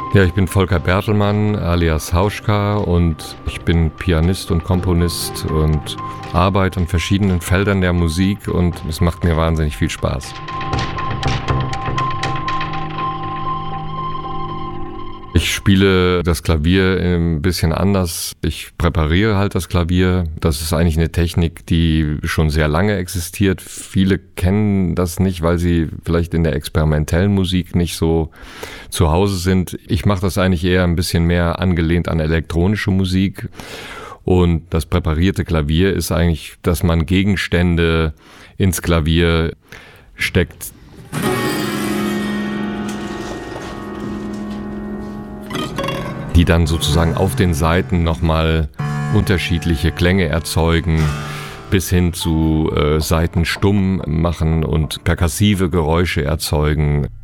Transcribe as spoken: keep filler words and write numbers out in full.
Ja, ich bin Volker Bertelmann alias Hauschka und ich bin Pianist und Komponist und arbeite in verschiedenen Feldern der Musik und es macht mir wahnsinnig viel Spaß. Ich spiele das Klavier ein bisschen anders. Ich präpariere halt das Klavier. Das ist eigentlich eine Technik, die schon sehr lange existiert. Viele kennen das nicht, weil sie vielleicht in der experimentellen Musik nicht so zu Hause sind. Ich mache das eigentlich eher ein bisschen mehr angelehnt an elektronische Musik. Und das präparierte Klavier ist eigentlich, dass man Gegenstände ins Klavier steckt, die dann sozusagen auf den Saiten nochmal unterschiedliche Klänge erzeugen, bis hin zu äh, Saiten stumm machen und perkussive Geräusche erzeugen.